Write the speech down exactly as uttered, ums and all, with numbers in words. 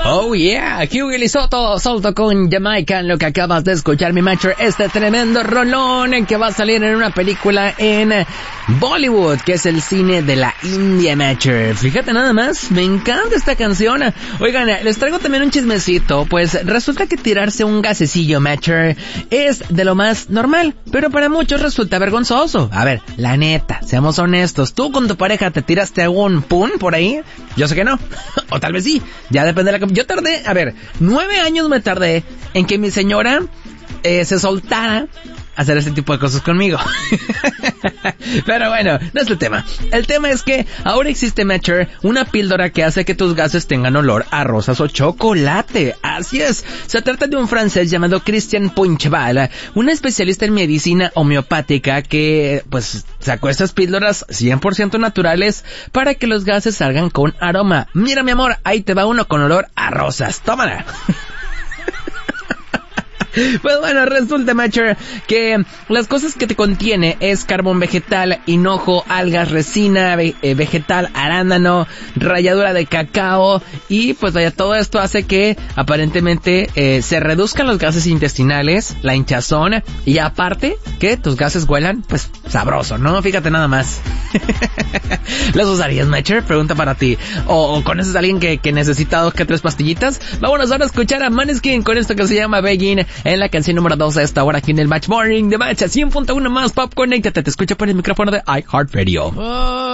Oh yeah, Hugo Lisoto, solto con Jamaica, lo que acabas de escuchar, mi macho, este tremendo rolón que va a salir en una película en Bollywood, que es el cine de la India, macho. Fíjate nada más, me encanta esta canción. Oigan, les traigo también un chismecito, pues resulta que tirarse un gasecillo, macho, es de lo más normal, pero para muchos resulta vergonzoso. A ver, la neta, seamos honestos, ¿tú con tu pareja te tiraste algún pun por ahí? Yo sé que no, o tal vez sí, ya depende de la... Yo tardé, a ver, nueve años me tardé en que mi señora eh, se soltara a hacer este tipo de cosas conmigo. Pero bueno, no es el tema. El tema es que ahora existe, Matcher, una píldora que hace que tus gases tengan olor a rosas o chocolate. Así es. Se trata de un francés llamado Christian Punchval, un especialista en medicina homeopática que, pues, sacó estas píldoras cien por ciento naturales para que los gases salgan con aroma. Mira, mi amor, ahí te va uno con olor a rosas. Tómala. Pues bueno, resulta, Matcher, que las cosas que te contiene es carbón vegetal, hinojo, algas, resina ve- eh, vegetal, arándano, ralladura de cacao, y pues vaya, todo esto hace que aparentemente eh, se reduzcan los gases intestinales, la hinchazón, y aparte que tus gases huelan pues sabroso, ¿no? Fíjate nada más. ¿Las usarías, Matcher? Pregunta para ti. ¿O, o conoces a alguien que, que necesita dos que tres pastillitas? Vámonos ahora a escuchar a Maneskin con esto que se llama Begging, en la canción número dos a esta hora aquí en el Match Morning de Match a cien punto uno más Pop. Conéctate, te escucho por el micrófono de iHeartRadio. Oh.